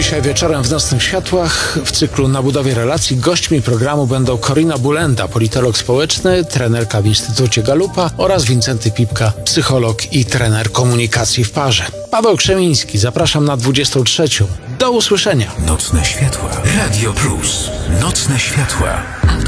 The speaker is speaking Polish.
Dzisiaj wieczorem w Nocnych Światłach w cyklu Na budowie relacji gośćmi programu będą Corina Bulenda, politolog społeczny, trenerka w Instytucie Galupa, oraz Wincenty Pipka, psycholog i trener komunikacji w parze. Paweł Krzemiński, zapraszam na 23. Do usłyszenia. Nocne Światła. Radio Plus. Nocne Światła.